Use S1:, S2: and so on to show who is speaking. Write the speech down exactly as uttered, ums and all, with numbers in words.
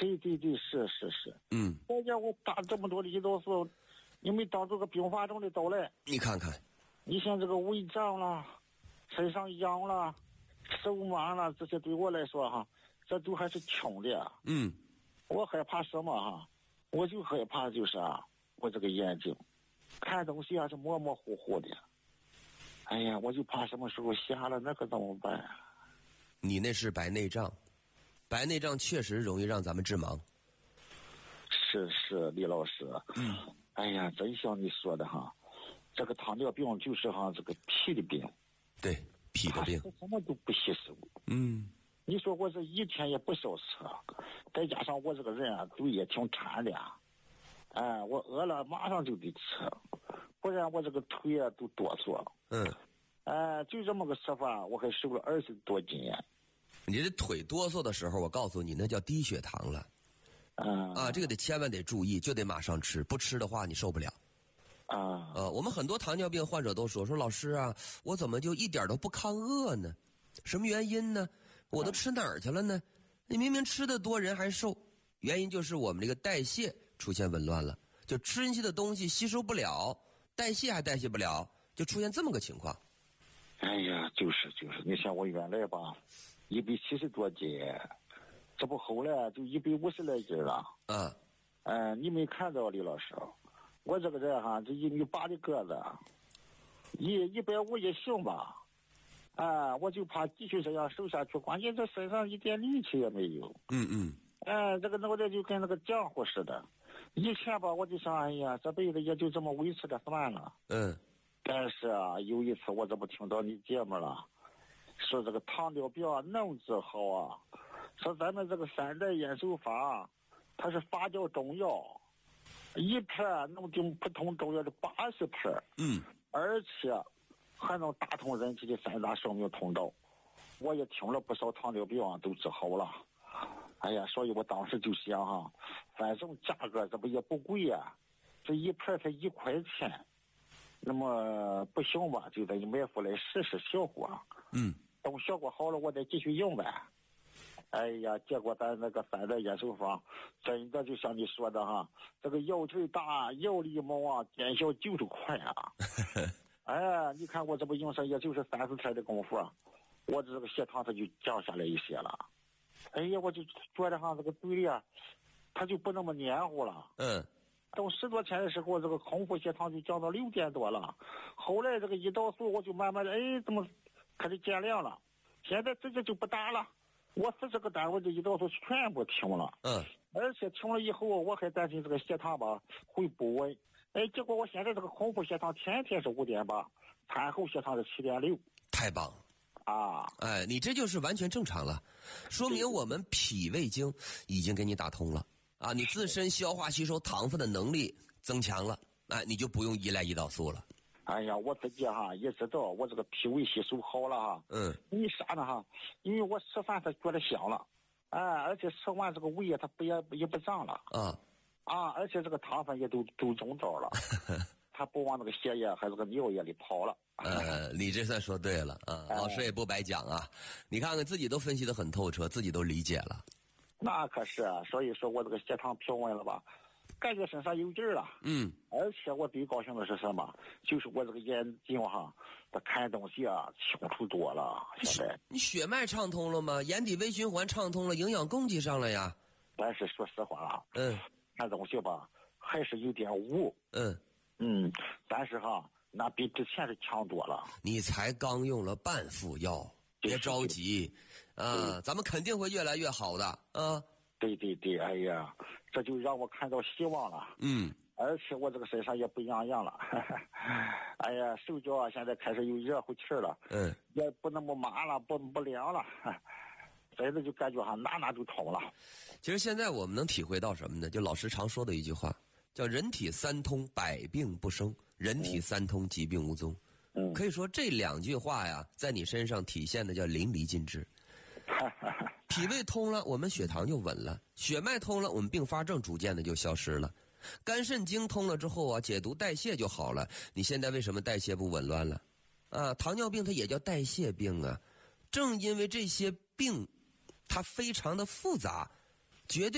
S1: 对对对，是是是。
S2: 嗯，
S1: 再叫我打这么多的胰岛素，你没当这个并发症的都来。
S2: 你看看，
S1: 你像这个胃胀了，身上痒了，手麻了，这些对我来说哈，这都还是轻的。
S2: 嗯，
S1: 我害怕什么哈？我就害怕就是啊，我这个眼睛看东西啊是模模糊糊的。哎呀，我就怕什么时候瞎了，那可怎么办啊？
S2: 你那是白内障，白内障确实容易让咱们致盲。
S1: 是是，李老师。
S2: 嗯。
S1: 哎呀，真像你说的哈，这个糖尿病就是哈这个脾的病。
S2: 对，脾的病。
S1: 什么都不吸收。
S2: 嗯。
S1: 你说我这一天也不少吃，再加上我这个人啊，嘴也挺馋的啊。哎，我饿了马上就得吃，不然我这个腿啊都哆嗦。
S2: 嗯。
S1: 哎，就这么个吃法，我还瘦了二十多斤。
S2: 你这腿哆嗦的时候，我告诉你，那叫低血糖了。
S1: 嗯。
S2: 啊，这个得千万得注意，就得马上吃，不吃的话你受不了。
S1: 啊。
S2: 呃，我们很多糖尿病患者都说说老师啊，我怎么就一点都不抗饿呢？什么原因呢？我都吃哪儿去了呢？你明明吃的多，人还瘦，原因就是我们这个代谢出现紊乱了，就吃进去的东西吸收不了，代谢还代谢不了，就出现这么个情况。
S1: 哎呀，就是就是，你像我原来吧，一百七十多斤，这不后来就一百五十来斤了。
S2: 嗯。
S1: 嗯、呃，你没看到李老师，我这个人哈，这一米八的个子，一一百五也行吧。啊，我就怕继续这样瘦下去，关键这身上一点力气也没有。
S2: 嗯嗯。
S1: 哎，这个脑袋就跟那个浆糊似的。以前吧，我就想，哎呀，这辈子也就这么维持着算了。
S2: 嗯。
S1: 但是啊，有一次我这不听到你节目了，说这个糖尿病啊能治好啊，说咱们这个三代延寿法，它是发酵中药，一片能顶普通中药的八十片。
S2: 嗯。
S1: 而且还能打通人体的三大生命通道。我也听了不少糖尿病啊都治好了。哎呀，所以我当时就想哈，反正价格这不也不贵呀，这一片才一块钱，那么不行吧，就得买回来试试效果。
S2: 嗯。
S1: 等效果好了，我再继续用呗。哎呀，结果咱那个三代延寿方真的就像你说的哈，这个腰腿大，腰力猛啊，见效就是快啊。哎，你看我这不用上也就是三四天的功夫啊，我这个血糖它就降下来一些了。哎呀，我就觉得哈这个嘴里啊，它就不那么黏糊了。
S2: 嗯。
S1: 等十多天的时候，这个空腹血糖就降到六点多了。后来这个胰岛素我就慢慢的，哎，怎么开始减量了？现在直接就不打了。我四十个单位的胰岛素全部停了。
S2: 嗯。
S1: 而且停了以后，我还担心这个血糖吧会不稳。哎，结果我现在这个空腹血糖天天是五点八，餐后血糖是七点六。
S2: 太棒了。
S1: 啊，
S2: 哎，你这就是完全正常了，说明我们脾胃经已经给你打通了啊，你自身消化吸收糖分的能力增强了，哎，你就不用依赖胰岛素了。
S1: 哎呀，我自己哈也知道我这个脾胃吸收好了哈。
S2: 嗯。
S1: 因为啥呢哈？因为我吃饭它觉得香了，哎，而且吃完这个胃它不也也不胀了。
S2: 啊。
S1: 啊，而且这个糖分也都都中招了，它不往那个血液还是个尿液里跑了。
S2: 呃，你这算说对了啊，老师也不白讲啊，你看看自己都分析得很透彻，自己都理解了。
S1: 那可是啊，所以说我这个血糖平稳了吧，感觉身上有劲儿了。
S2: 嗯。
S1: 而且我最高兴的是什么？就是我这个眼睛哈，它看东西啊清楚多了。现在
S2: 你血脉畅通了吗？眼底微循环畅通了，营养供给上了呀。
S1: 但是说实话啊，
S2: 嗯，
S1: 看东西吧还是有点雾。
S2: 嗯
S1: 嗯，但是哈，那比之前是强多了。
S2: 你才刚用了半副药，别着急啊，咱们肯定会越来越好的啊。
S1: 对对对，哎呀，这就让我看到希望了。
S2: 嗯。
S1: 而且我这个身上也不痒痒了，哎呀，手脚啊现在开始有热乎气了。
S2: 嗯。
S1: 也不那么麻了，不不凉了，真的就感觉哈哪哪都通了。
S2: 其实现在我们能体会到什么呢？就老师常说的一句话，叫人体三通，百病不生；人体三通，疾病无踪。嗯，可以说这两句话呀，在你身上体现的叫淋漓尽致。脾胃通了，我们血糖就稳了；血脉通了，我们并发症逐渐的就消失了；肝肾经通了之后啊，解毒代谢就好了。你现在为什么代谢不紊乱了？啊，糖尿病它也叫代谢病啊。正因为这些病，它非常的复杂，绝对